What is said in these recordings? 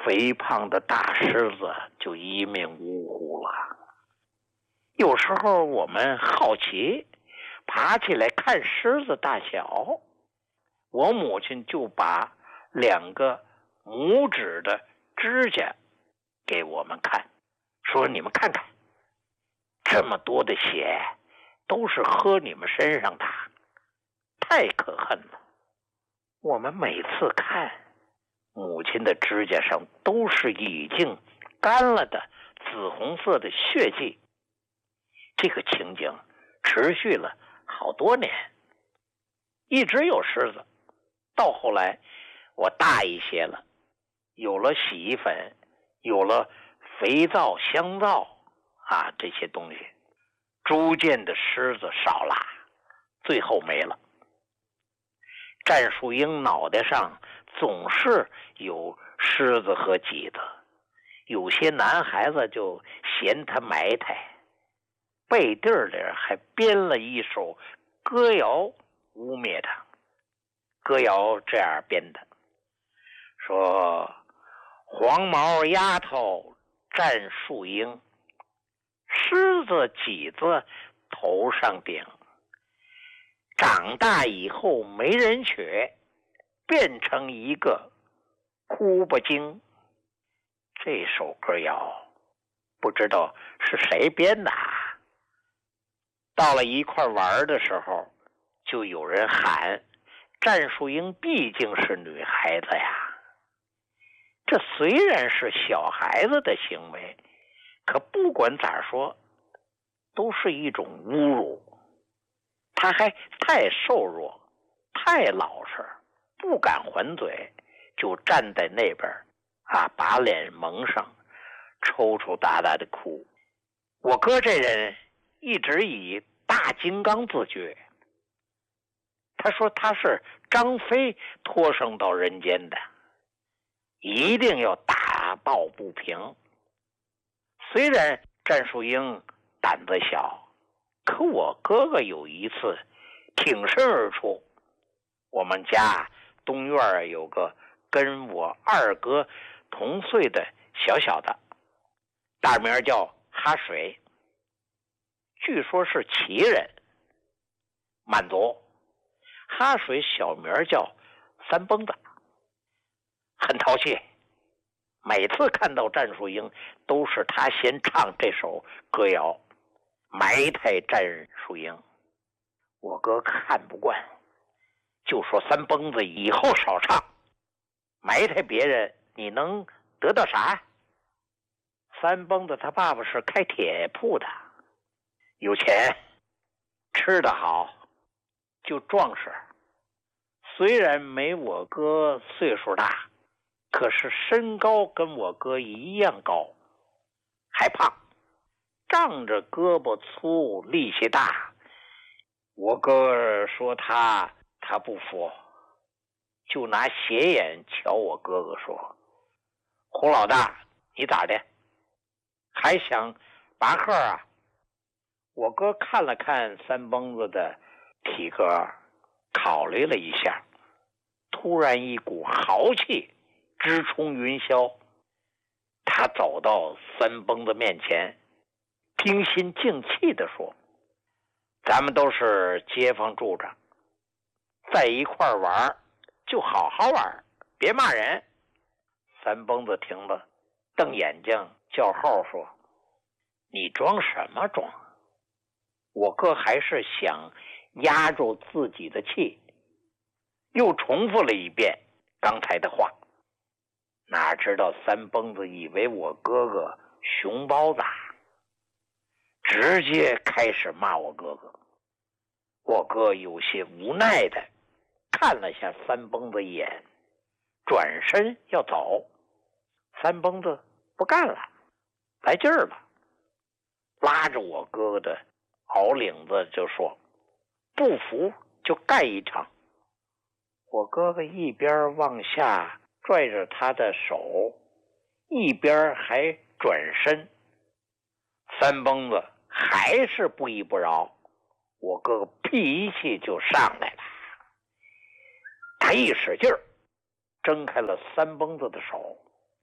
肥胖的大狮子就一命呜呼了。有时候我们好奇，爬起来看狮子大小，我母亲就把2个拇指的指甲给我们看，说你们看看，这么多的血都是喝你们身上的，太可恨了。我们每次看，母亲的指甲上都是已经干了的紫红色的血迹。这个情景持续了好多年，一直有狮子。到后来我大一些了，有了洗衣粉，有了肥皂、香皂这些东西，逐渐的狮子少了，最后没了。战树英脑袋上总是有虱子和挤子，有些男孩子就嫌他埋汰，背地里还编了一首歌谣污蔑他。歌谣这样编的，说黄毛丫头战树英，狮子挤子头上顶，长大以后没人娶，变成一个哭不精。这首歌谣不知道是谁编的。到了一块玩的时候，就有人喊战树英毕竟是女孩子呀。这虽然是小孩子的行为，可不管咋说都是一种侮辱。他还太瘦弱，太老实，不敢还嘴，就站在那边把脸蒙上，抽抽搭搭的哭。我哥这人一直以大金刚自居，他说他是张飞托生到人间的，一定要打抱不平。虽然战树英胆子小，可我哥哥有一次挺身而出。我们家东院有个跟我二哥同岁的小小的，大名叫哈水，据说是齐人，满族。哈水小名叫三蹦子，很淘气。每次看到战树英，都是他先唱这首歌谣，埋汰战树英。我哥看不惯，就说三蹦子以后少唱，埋汰别人你能得到啥？三蹦子他爸爸是开铁铺的，有钱，吃得好，就壮实。虽然没我哥岁数大，可是身高跟我哥一样高，还胖，仗着胳膊粗力气大。我哥说他不服，就拿斜眼瞧我哥哥说，胡老大你咋的，还想拔河啊？我哥看了看三蹦子的体格，考虑了一下，突然一股豪气直冲云霄。他走到三蹦子面前，平心静气地说，咱们都是街坊住着，在一块玩就好好玩，别骂人。三蹦子听了瞪眼睛叫号说，你装什么装？我哥还是想压住自己的气，又重复了一遍刚才的话。哪知道三蹦子以为我哥哥熊包子，直接开始骂我哥哥。我哥有些无奈的看了下三蹦子一眼，转身要走。三蹦子不干了，来劲儿了，拉着我哥哥的袄领子就说，不服就干一场。我哥哥一边往下拽着他的手，一边还转身。三蹦子还是不依不饶，我哥哥脾气就上来了。他一使劲儿，挣开了三蹦子的手，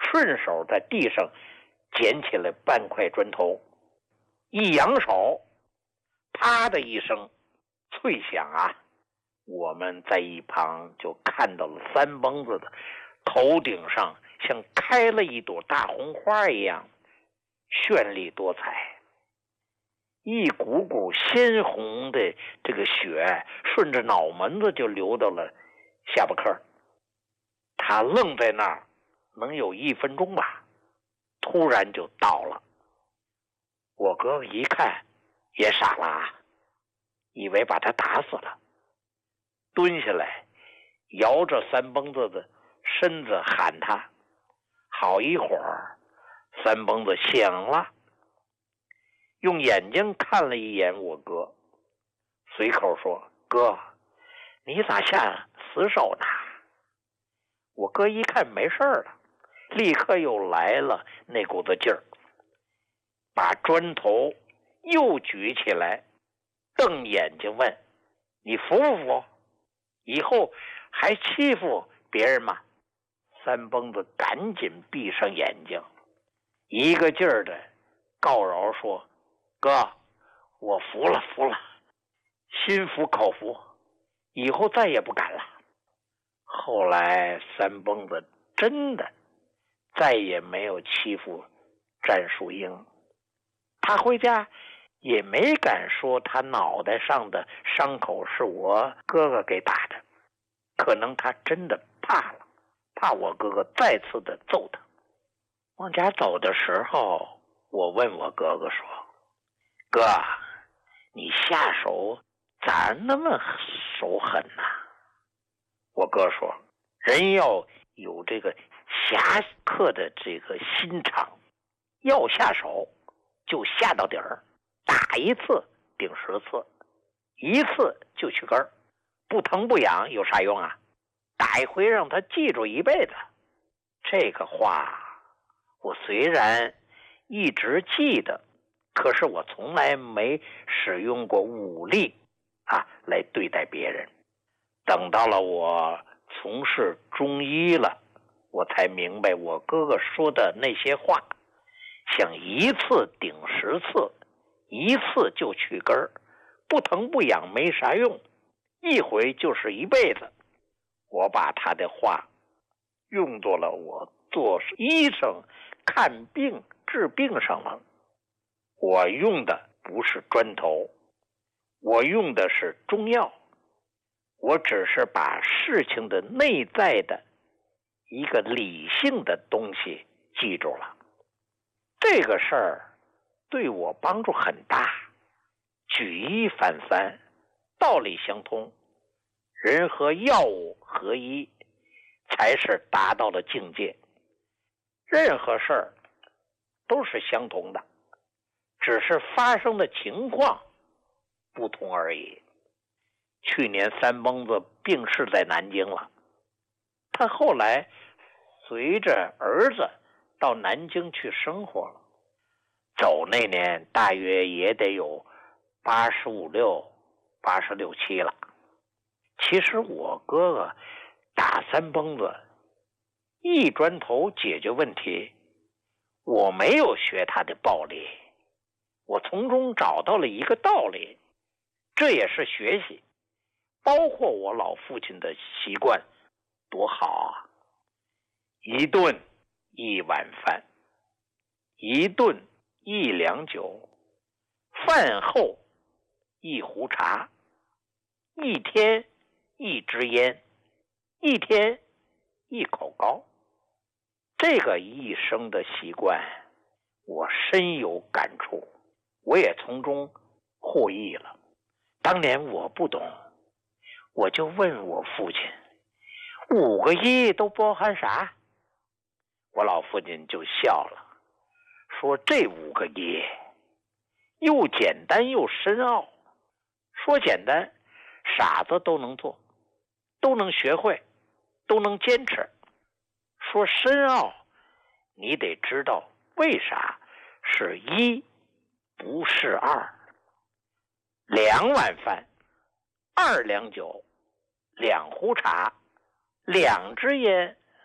顺手在地上捡起来半块砖头，一扬手，啪的一声脆响啊！我们在一旁就看到了三蹦子的头顶上像开了一朵大红花一样绚丽多彩，一股股鲜红的这个血顺着脑门子就流到了下巴颏。他愣在那儿能有1分钟吧，突然就倒了。我哥哥一看也傻了啊，以为把他打死了，蹲下来摇着三蹦子的身子喊他。好一会儿，三蹦子醒了，用眼睛看了一眼我哥，随口说：“哥，你咋下死手呢？”我哥一看没事了，立刻又来了那股子劲儿，把砖头又举起来，瞪眼睛问：“你服不服？以后还欺负别人吗？”三蹦子赶紧闭上眼睛，一个劲儿的告饶说：“哥，我服了，心服口服，以后再也不敢了。”后来三蹦子真的再也没有欺负战树英，他回家也没敢说他脑袋上的伤口是我哥哥给打的，可能他真的怕了，怕我哥哥再次的揍他。往家走的时候，我问我哥哥说：“哥，你下手咋那么手狠呢？”我哥说：“人要有这个侠客的这个心肠，要下手就下到底儿，打一次顶10次，一次就去根儿，不疼不痒有啥用啊？打一回让他记住一辈子。”这个话我虽然一直记得，可是我从来没使用过武力来对待别人。等到了我从事中医了，我才明白我哥哥说的那些话，想一次顶10次，一次就去根儿，不疼不痒没啥用，一回就是一辈子。我把他的话用作了我做医生看病治病上了。我用的不是砖头，我用的是中药，我只是把事情的内在的一个理性的东西记住了。这个事儿对我帮助很大，举一反三，道理相通，人和药物合一，才是达到了境界。任何事儿都是相同的，只是发生的情况不同而已。去年三蹦子病逝在南京了，他后来随着儿子到南京去生活了，走那年大约也得有85、6、86、7了。其实我哥哥打三蹦子一砖头解决问题，我没有学他的暴力，我从中找到了一个道理，这也是学习，包括我老父亲的习惯多好啊！一顿一碗饭，一顿一两酒，饭后一壶茶，一天一支烟，一天一口糕。这个一生的习惯我深有感触，我也从中获益了。当年我不懂，我就问我父亲，5个亿都包含啥？我老父亲就笑了，说这5个亿又简单又深奥。说简单，傻子都能做，都能学会，都能坚持。说深奥，你得知道为啥是1不是2。2碗饭，2两酒，2壶茶，2支烟，